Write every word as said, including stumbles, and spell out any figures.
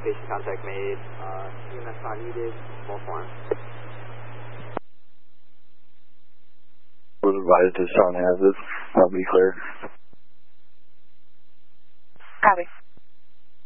location contact made. Uh, E M S not needed. Small form. Was advised to Sean Hazard. I'll be clear. Copy.